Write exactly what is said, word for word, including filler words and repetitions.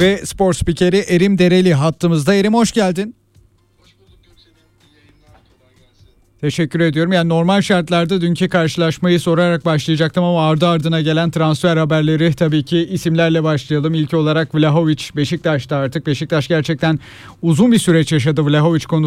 ve spor spikeri Erim Dereli hattımızda. Erim hoş geldin. Hoş bulduk Göksel'im. İyi yayınlar. Kolay gelsin. Teşekkür ediyorum. Yani normal şartlarda dünkü karşılaşmayı sorarak başlayacaktım ama ardı ardına gelen transfer haberleri, tabii ki isimlerle başlayalım. İlk olarak Vlahovic Beşiktaş'ta artık. Beşiktaş gerçekten uzun bir süreç yaşadı Vlahovic konusunda.